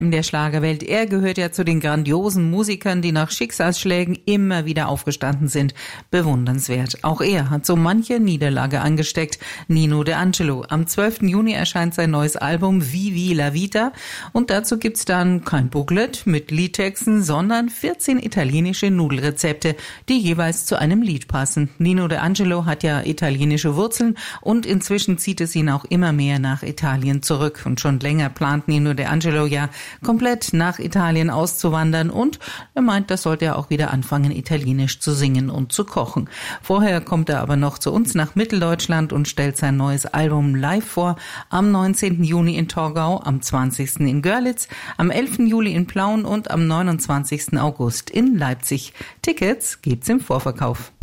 In der Schlagerwelt. Er gehört ja zu den grandiosen Musikern, die nach Schicksalsschlägen immer wieder aufgestanden sind. Bewundernswert. Auch er hat so manche Niederlage angesteckt. Nino De Angelo. Am 12. Juni erscheint sein neues Album Vivi la Vita. Und dazu gibt's dann kein Booklet mit Liedtexten, sondern 14 italienische Nudelrezepte, die jeweils zu einem Lied passen. Nino De Angelo hat ja italienische Wurzeln und inzwischen zieht es ihn auch immer mehr nach Italien zurück. Und schon länger plant Nino De Angelo ja, komplett nach Italien auszuwandern und er meint, das sollte er auch wieder anfangen, Italienisch zu singen und zu kochen. Vorher kommt er aber noch zu uns nach Mitteldeutschland und stellt sein neues Album live vor, am 19. Juni in Torgau, am 20. in Görlitz, am 11. Juli in Plauen und am 29. August in Leipzig. Tickets gibt's im Vorverkauf.